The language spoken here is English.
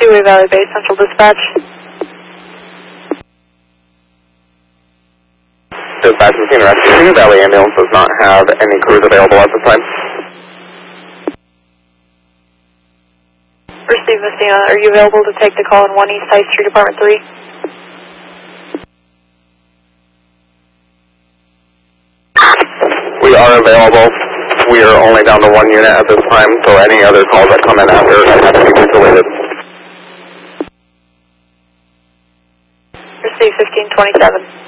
Seaway Valley Base, Central Dispatch. Dispatch, Messina Rescue. Seaway Valley Ambulance does not have any crews available at this time. Receive, Messina. Are you available to take the call in 1 East High Street, Department 3? We are available. We are only down to 1 unit at this time, so any other calls that come in after have to be deleted. Receive 1527.